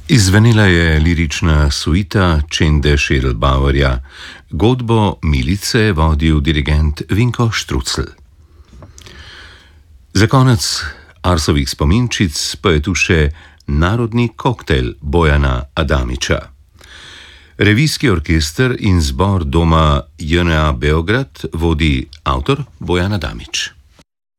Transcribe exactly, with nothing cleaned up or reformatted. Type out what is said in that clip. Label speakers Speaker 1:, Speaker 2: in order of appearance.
Speaker 1: Izvenela je lirična suita Čende Šedelbauerja, godbo Milice je vodil dirigent Vinko Štrucl. Za konec Arsovih spominčic pa je tu še Narodni koktajl Bojana Adamiča. Revijski orkester in zbor Doma J N A Beograd vodi avtor Bojan Adamič.